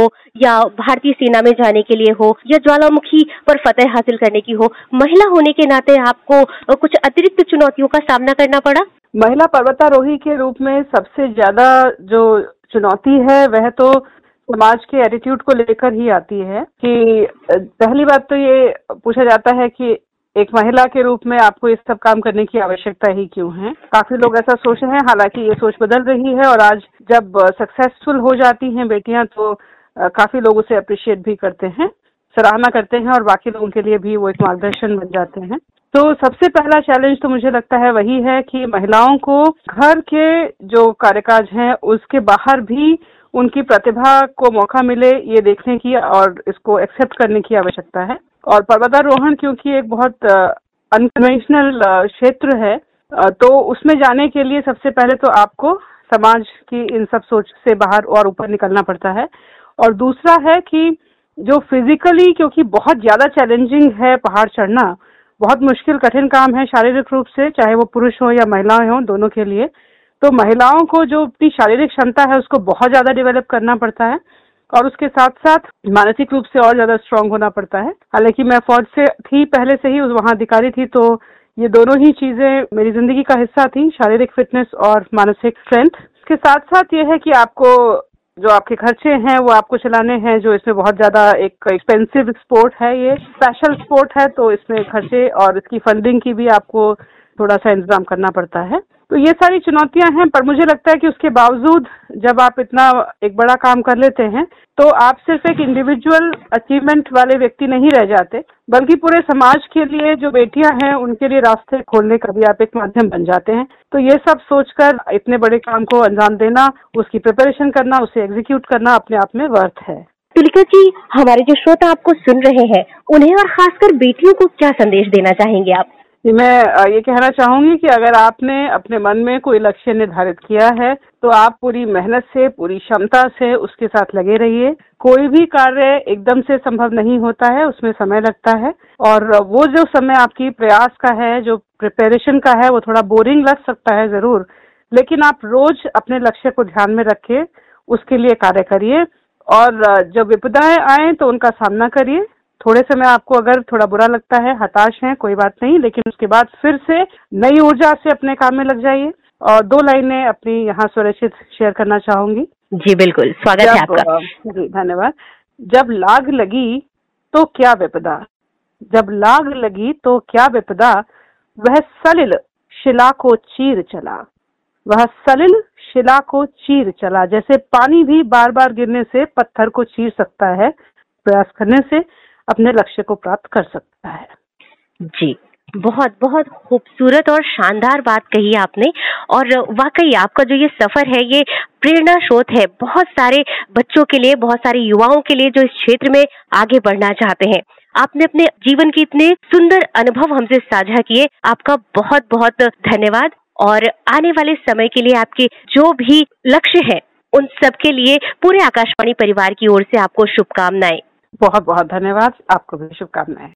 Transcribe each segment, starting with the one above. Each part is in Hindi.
हो या भारतीय सेना में जाने के लिए हो या ज्वालामुखी पर फतह हासिल करने की हो, महिला होने के नाते आपको कुछ अतिरिक्त चुनौतियों का सामना करना पड़ा? महिला पर्वतारोही के रूप में सबसे ज्यादा जो चुनौती है वह तो समाज के एटीट्यूड को लेकर ही आती है कि पहली बात तो ये पूछा जाता है कि एक महिला के रूप में आपको इस सब काम करने की आवश्यकता ही क्यों है। काफी लोग ऐसा सोच रहे हैं, हालांकि ये सोच बदल रही है और आज जब सक्सेसफुल हो जाती हैं बेटियां तो काफी लोग उसे अप्रिशिएट भी करते हैं, सराहना करते हैं और बाकी लोगों के लिए भी वो एक मार्गदर्शन बन जाते हैं। तो सबसे पहला चैलेंज तो मुझे लगता है वही है कि महिलाओं को घर के जो कार्यकाज हैं उसके बाहर भी उनकी प्रतिभा को मौका मिले ये देखने की और इसको एक्सेप्ट करने की आवश्यकता है। और पर्वतारोहण क्योंकि एक बहुत अनकन्वेंशनल क्षेत्र है तो उसमें जाने के लिए सबसे पहले तो आपको समाज की इन सब सोच से बाहर और ऊपर निकलना पड़ता है। और दूसरा है कि जो फिजिकली क्योंकि बहुत ज्यादा चैलेंजिंग है पहाड़ चढ़ना, बहुत मुश्किल कठिन काम है शारीरिक रूप से, चाहे वो पुरुष हो या महिलाएं हो, दोनों के लिए। तो महिलाओं को जो अपनी शारीरिक क्षमता है उसको बहुत ज्यादा डेवलप करना पड़ता है और उसके साथ साथ मानसिक रूप से और ज्यादा स्ट्रांग होना पड़ता है। हालांकि मैं फौज से थी, पहले से ही वहां अधिकारी थी, तो ये दोनों ही चीजें मेरी जिंदगी का हिस्सा थी, शारीरिक फिटनेस और मानसिक स्ट्रेंथ। इसके साथ साथ ये है कि आपको जो आपके खर्चे हैं वो आपको चलाने हैं, जो इसमें बहुत ज्यादा एक एक्सपेंसिव स्पोर्ट है, ये स्पेशल स्पोर्ट है, तो इसमें खर्चे और इसकी फंडिंग की भी आपको थोड़ा सा इंतजाम करना पड़ता है। तो ये सारी चुनौतियां हैं, पर मुझे लगता है कि उसके बावजूद जब आप इतना एक बड़ा काम कर लेते हैं तो आप सिर्फ एक इंडिविजुअल अचीवमेंट वाले व्यक्ति नहीं रह जाते, बल्कि पूरे समाज के लिए जो बेटियां हैं उनके लिए रास्ते खोलने का भी आप एक माध्यम बन जाते हैं। तो ये सब सोचकर इतने बड़े काम को अंजाम देना, उसकी प्रिपरेशन करना, उसे एग्जीक्यूट करना अपने आप में वर्थ है। तुलिका जी, हमारे जो श्रोता आपको सुन रहे हैं उन्हें और खासकर बेटियों को क्या संदेश देना चाहेंगे आप? मैं ये कहना चाहूंगी कि अगर आपने अपने मन में कोई लक्ष्य निर्धारित किया है तो आप पूरी मेहनत से, पूरी क्षमता से उसके साथ लगे रहिए। कोई भी कार्य एकदम से संभव नहीं होता है, उसमें समय लगता है और वो जो समय आपकी प्रयास का है, जो प्रिपरेशन का है, वो थोड़ा बोरिंग लग सकता है जरूर, लेकिन आप रोज अपने लक्ष्य को ध्यान में रख के उसके लिए कार्य करिए और जब विपदाएं आए तो उनका सामना करिए। थोड़े समय आपको अगर थोड़ा बुरा लगता है, हताश हैं, कोई बात नहीं, लेकिन उसके बाद फिर से नई ऊर्जा से अपने काम में लग जाइए। और 2 लाइनें अपनी यहाँ सुरक्षित शेयर करना चाहूंगी। जी बिल्कुल, स्वागत है आपका। जी धन्यवाद। जब लाग लगी तो क्या विपदा, जब लाग लगी तो क्या विपदा, वह सलिल शिला को चीर चला, वह सलिल शिला को चीर चला। जैसे पानी भी बार बार गिरने से पत्थर को चीर सकता है, प्रयास करने से अपने लक्ष्य को प्राप्त कर सकता है। जी, बहुत बहुत खूबसूरत और शानदार बात कही आपने। और वाकई आपका जो ये सफर है ये प्रेरणा स्रोत है बहुत सारे बच्चों के लिए, बहुत सारे युवाओं के लिए जो इस क्षेत्र में आगे बढ़ना चाहते हैं। आपने अपने जीवन के इतने सुंदर अनुभव हमसे साझा किए, आपका बहुत बहुत धन्यवाद। और आने वाले समय के लिए आपके जो भी लक्ष्य है उन सब के लिए पूरे आकाशवाणी परिवार की ओर से आपको शुभकामनाएं। बहुत बहुत धन्यवाद, आपको भी शुभकामनाएं।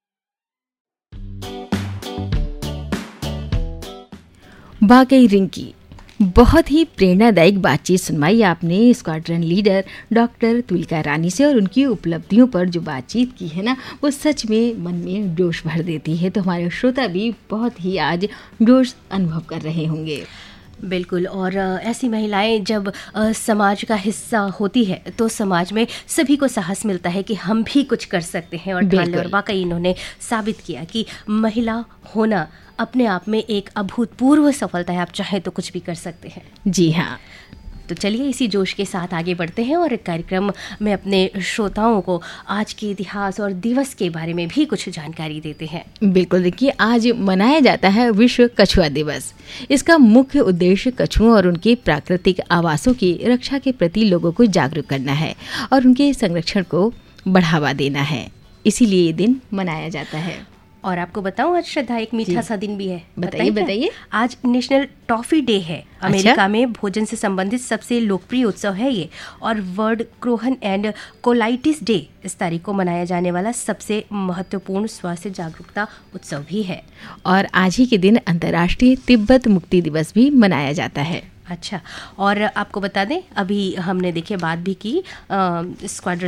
वाकई रिंकी, बहुत ही प्रेरणादायक बातचीत सुनवाई आपने स्क्वाड्रन लीडर डॉक्टर तुलिका रानी से, और उनकी उपलब्धियों पर जो बातचीत की है ना वो सच में मन में जोश भर देती है। तो हमारे श्रोता भी बहुत ही आज जोश अनुभव कर रहे होंगे। बिल्कुल। और ऐसी महिलाएं जब समाज का हिस्सा होती है तो समाज में सभी को साहस मिलता है कि हम भी कुछ कर सकते हैं और ठान लें। और वाकई इन्होंने साबित किया कि महिला होना अपने आप में एक अभूतपूर्व सफलता है, आप चाहें तो कुछ भी कर सकते हैं। जी हाँ, तो चलिए इसी जोश के साथ आगे बढ़ते हैं और कार्यक्रम में अपने श्रोताओं को आज के इतिहास और दिवस के बारे में भी कुछ जानकारी देते हैं। बिल्कुल, देखिए आज मनाया जाता है विश्व कछुआ दिवस। इसका मुख्य उद्देश्य कछुओं और उनके प्राकृतिक आवासों की रक्षा के प्रति लोगों को जागरूक करना है और उनके संरक्षण को बढ़ावा देना है, इसीलिए ये दिन मनाया जाता है। और आपको बताऊं आज श्रद्धा एक मीठा सा दिन भी है। बताइए। आज नेशनल टॉफी डे है। अमेरिका में भोजन से संबंधित सबसे लोकप्रिय उत्सव है ये। और world Crohn and colitis day इस तारीख को मनाया जाने वाला सबसे महत्वपूर्ण स्वास्थ्य जागरूकता उत्सव भी है। और आज ही के दिन अंतर्राष्ट्रीय तिब्बत मुक्ति दिवस भी मनाया जाता है। अच्छा, और आपको बता दें अभी हमने देखिए बात भी की स्क्वाड्रन